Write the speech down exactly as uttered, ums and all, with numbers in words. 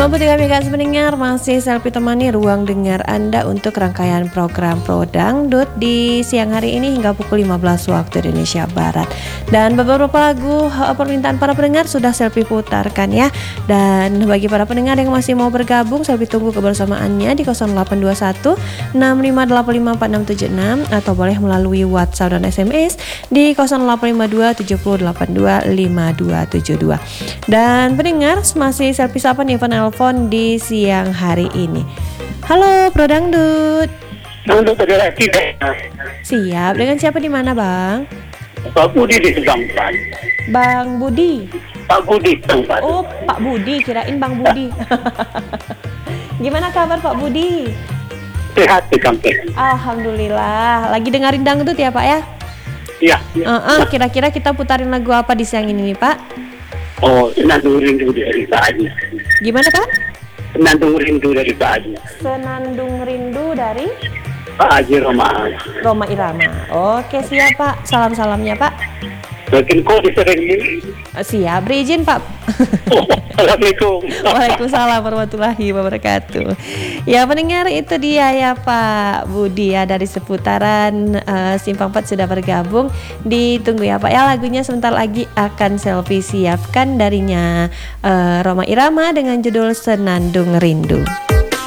Selamat pagi kami guys pendengar, masih Selfie temani ruang dengar Anda untuk rangkaian program Pro Dangdut di siang hari ini hingga pukul lima belas waktu Indonesia Barat. Dan beberapa lagu permintaan para pendengar sudah Selfie putarkan ya. Dan bagi para pendengar yang masih mau bergabung, Selfie tunggu kebersamaannya di nol delapan dua satu enam lima delapan lima empat enam tujuh enam atau boleh melalui WhatsApp dan S M S di nol delapan lima dua tujuh delapan dua lima dua tujuh dua. Dan pendengar masih Selfie sapa nih penelpon di siang hari ini. Halo Pro Dangdut. Untuk saudara kita. Siap, dengan siapa di mana Bang? Pak Budi di tempat. Bang Budi. Pak Budi tempat. Oh Pak Budi, kirain Bang Budi. Gimana kabar Pak Budi? Sehat di kampung. Alhamdulillah. Lagi dengerin dangdut ya Pak ya? Iya. Uh-uh, kira-kira kita putarin lagu apa di siang ini nih Pak? Oh, Senandung Rindu dari Pak Haji. Gimana Pak? Senandung Rindu dari Pak Haji. Senandung Rindu dari Pak Haji Roma. Roma Irama. Oke siap Pak. Salam-salamnya Pak. Mungkin kau disering ini. Siap, berizin Pak. Oh, Assalamualaikum. Waalaikumsalam warahmatullahi wabarakatuh. Ya pendengar, itu dia ya Pak Budi ya dari seputaran uh, Simpang empat sudah bergabung. Ditunggu ya Pak ya, lagunya sebentar lagi akan Selfie siapkan darinya uh, Roma Irama dengan judul Senandung Rindu.